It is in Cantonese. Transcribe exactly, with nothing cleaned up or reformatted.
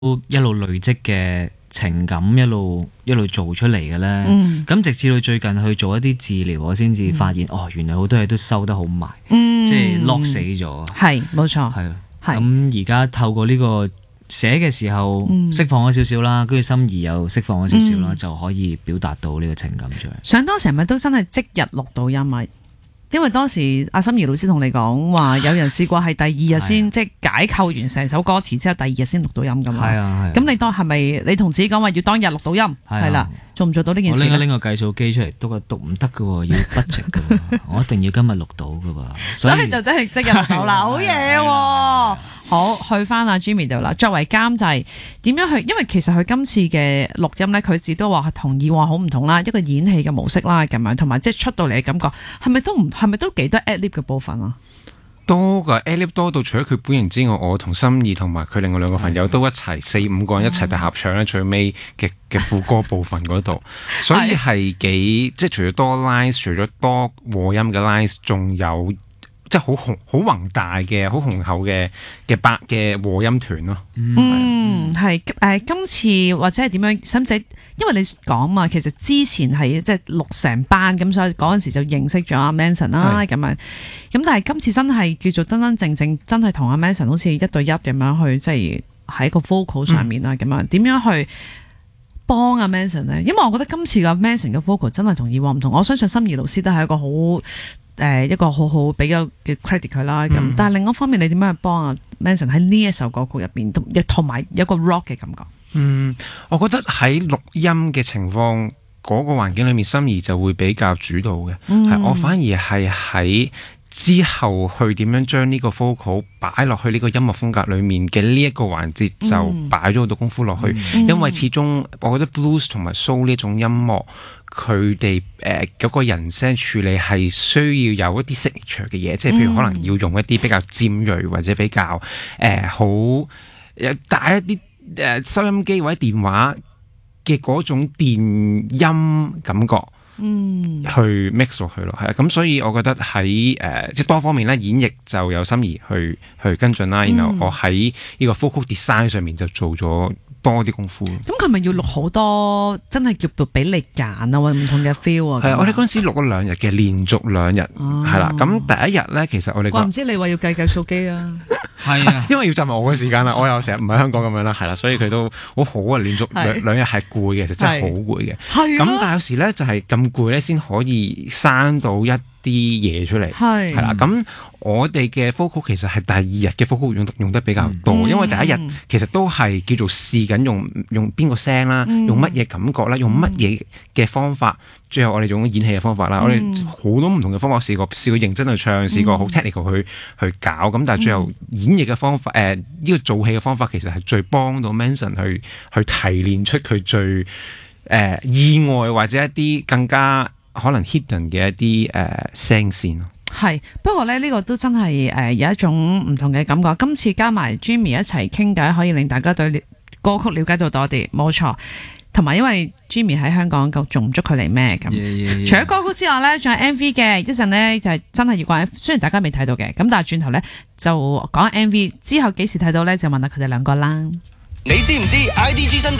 一路累積嘅情感一路一路做出嚟嘅咧，咁、嗯、直至到最近去做一啲治療，我先至發現、嗯、哦，原來好多嘢都收得好埋，嗯、即係 lock 死咗。係冇錯，係咁而家透過呢個寫嘅時候釋放咗少少啦，跟住心儀又釋放咗少少啦，嗯、就可以表達到呢個情感出嚟。 想當時係咪都真係即日錄到音啊？因為當時阿心儀老師同你講話，有人試過係第二日先即係解構完成首歌詞之後，第二日先錄到音㗎嘛。係啊，咁你當係咪你同自己講話要當日錄到音？係啦，做唔做到呢件事？ 我拎拎個計數機出嚟，都話讀唔得㗎喎，要budget㗎喎，我一定要今日錄到㗎喎。 所以就真係即日錄到啦，好嘢喎！好，去翻阿 Jimmy 度啦。作為監製，點樣去？因為其實佢今次嘅錄音咧，佢自己都話係同以往好唔同啦，一個演戲嘅模式啦，咁樣同埋即係出到嚟嘅感覺，係咪都唔係咪都幾多 ad lib 嘅部分啊？ 多㗎 ad lib 多到除咗佢本人之外，我同心儀同埋佢另外兩個朋友都一齊四五個人一齊大合唱咧，最尾嘅嘅副歌部分嗰度，所以係幾即係除咗多 lines， 除咗多和音嘅 lines， 仲有。即係好雄好宏大嘅好雄厚嘅嘅百嘅和音團咯。 嗯，係誒、呃、今次或者係點樣？使唔使？因為你講嘛，其實之前係即係錄成班咁，所以嗰陣時就認識咗阿 Manson 啦咁樣。咁但係今次真係叫做真真正正真係同阿 Manson 好似一對一咁樣去，即係喺個 vocal 上面啊咁樣。點樣去幫阿 Manson 咧？因為我覺得今次嘅 Manson 嘅 vocal 真係同以往唔同。我相信心儀老師都係一個好。誒一個好好比較嘅 credit 佢啦，咁、嗯、但係另一方面，你點樣去幫阿 Manson 喺呢一首歌曲入邊，同埋有個 rock 嘅感覺？嗯， 我覺得喺錄音嘅情況嗰、那個環境裏面，心儀就會比較主導嘅。係、嗯、我反而係喺之後去點樣將呢個 vocal 擺落去呢個音樂風格裏面嘅呢一個環節，就擺咗好多功夫落去。嗯、因為始終我覺得 blues 同埋 soul 呢種音樂。佢哋誒嗰個人聲處理係需要有一啲 signature 嘅嘢，即係譬如可能要用一啲比較尖鋭或者比較誒好誒帶一啲誒、呃、收音機或者電話嘅嗰種電音感覺，嗯，去 mix 落去咯，係啊，咁所以我覺得喺誒、呃、即係多方面咧演繹就有心儀去去跟進啦，然後我喺呢個 vocal design 上面就做咗。多啲功夫， 咁佢咪要錄好多，真係叫做俾你揀啊，或者唔同嘅 feel 啊。 係，我哋嗰陣時錄咗兩日嘅，連續兩日，係啦、啊。咁第一日咧，其實我哋我唔知你話要計計數機啊， 係啊，因為要集埋我嘅時間啦，我又成日唔喺香港咁樣啦，係啦，所以佢都好好啊，連續兩兩日係攰嘅，其實真係好攰嘅。係咁，但係有時咧就係咁攰咧，先可以生到一啲嘢出嚟，係係啦。咁我哋嘅 vocal 其實係第二日嘅 vocal 用得用得比較多，嗯、因為第一日其實都係叫做試緊用用邊個聲啦，嗯、用乜嘢感覺啦，用乜嘢嘅方法，最後我哋用演戲嘅方法啦，嗯、我哋好多唔同嘅方法試過，試過認真去唱，試過好 technical 去去搞，咁但係最後演繹嘅方法，誒、呃、呢、呢個做戲嘅方法其實係最幫到 Manson 去去提煉出佢最誒、呃、意外或者一啲更加可能 hidden 嘅一啲誒、呃、聲線咯。 係，不過咧呢、呢個都真係誒、呃、有一種唔同嘅感覺。今次加埋 Jimmy 一齊傾偈，可以令大家對歌曲了解到多啲，冇錯。同埋因為 Jimmy 喺香港，夠仲唔捉佢嚟咩咁？ yeah, yeah, yeah. 除咗歌曲之外咧，仲有 M V 嘅。一陣咧就係、是、真係要講，雖然大家未睇到嘅，咁但係轉頭咧就講 M V 之後幾時睇到咧，就問下佢哋兩個啦。 你知唔知 I D G 新地